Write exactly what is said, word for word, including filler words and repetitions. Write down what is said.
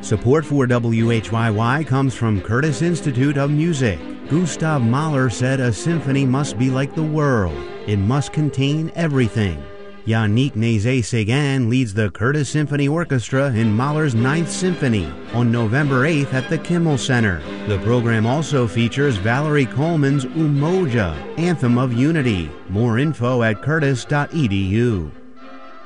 Support for W H Y Y comes from Curtis Institute of Music. Gustav Mahler said a symphony must be like the world. It must contain everything. Yannick Nézet-Séguin leads the Curtis Symphony Orchestra in Mahler's Ninth Symphony on November eighth at the Kimmel Center. The program also features Valerie Coleman's Umoja, Anthem of Unity. More info at curtis dot e d u.